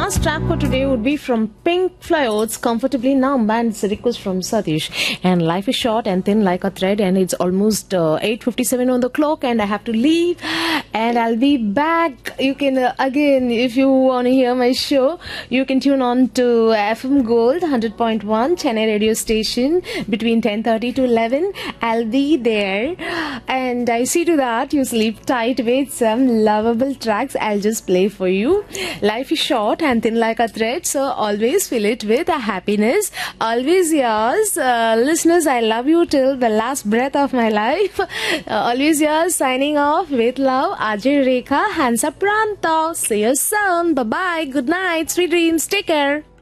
last track for today would be from Pink Floyd's Comfortably Numb, and it's a request from Satish. And life is short and thin like a thread, and it's almost 8:57 on the clock, and I have to leave. And I'll be back. You can again, if you want to hear my show, you can tune on to FM Gold 100.1 Chennai radio station between 10:30 to 11. I'll be there, and I see to that you sleep tight with some lovable tracks I'll just play for you. Life is short and thin like a thread, so always fill it with a happiness. Always yours. Listeners, I love you till the last breath of my life. Always yours, signing off with love, Ajay Rekha, Hansa Pranta. See you soon. Bye-bye. Good night. Sweet dreams. Take care.